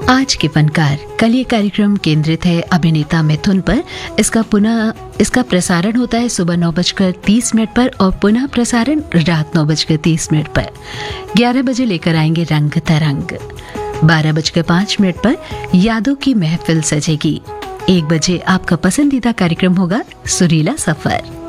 आज के फनकार। कल ये कार्यक्रम केंद्रित है अभिनेता मिथुन पर। इसका प्रसारण होता है सुबह 9:30 पर और पुनः प्रसारण रात 9:30 पर। 11 बजे लेकर आएंगे रंग तरंग। 12:05 पर यादों की महफिल सजेगी। 1 बजे आपका पसंदीदा कार्यक्रम होगा सुरीला सफर।